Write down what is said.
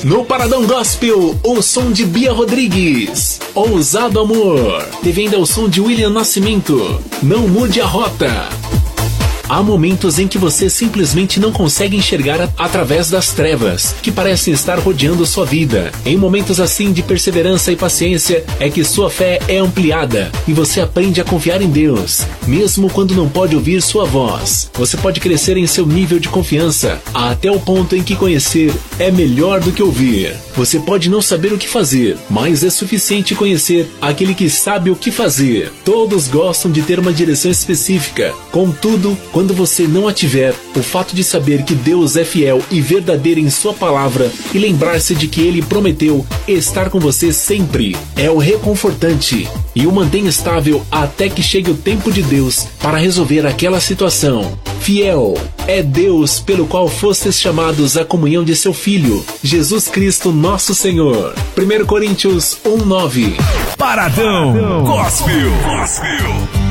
No Paradão Gospel, o som de Bia Rodrigues. Ousado Amor. Teve ainda o som de William Nascimento. Não mude a rota. Há momentos em que você simplesmente não consegue enxergar através das trevas que parecem estar rodeando sua vida. Em momentos assim de perseverança e paciência é que sua fé é ampliada e você aprende a confiar em Deus, mesmo quando não pode ouvir sua voz. Você pode crescer em seu nível de confiança até o ponto em que conhecer é melhor do que ouvir. Você pode não saber o que fazer, mas é suficiente conhecer aquele que sabe o que fazer. Todos gostam de ter uma direção específica. Contudo, quando você não a tiver, o fato de saber que Deus é fiel e verdadeiro em sua palavra e lembrar-se de que Ele prometeu estar com você sempre é o reconfortante e o mantém estável até que chegue o tempo de Deus para resolver aquela situação. Fiel é Deus pelo qual fostes chamados à comunhão de seu Filho, Jesus Cristo nosso Senhor. 1 Coríntios 1:9. Paradão Gospel.